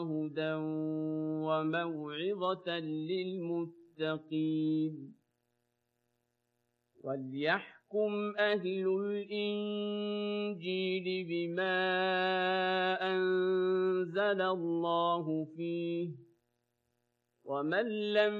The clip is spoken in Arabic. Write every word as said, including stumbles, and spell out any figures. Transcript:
وهدى وموعظة للمتقين وليحكم أهل الإنجيل بما أنزل الله فيه ومن لم